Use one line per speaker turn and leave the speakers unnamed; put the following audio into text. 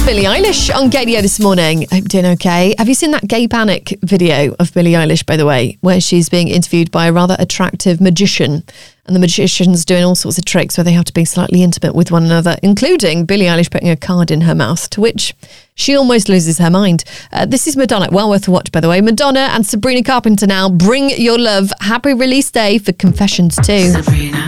Billie Eilish on Gaydio this morning. I hope you're doing okay. Have you seen that Gay Panic video of Billie Eilish, by the way, where she's being interviewed by a rather attractive magician? And the magician's doing all sorts of tricks where they have to be slightly intimate with one another, including Billie Eilish putting a card in her mouth, to which she almost loses her mind. This is Madonna. Well worth a watch, by the way. Madonna and Sabrina Carpenter now. Bring your love. Happy release day for Confessions 2. Sabrina.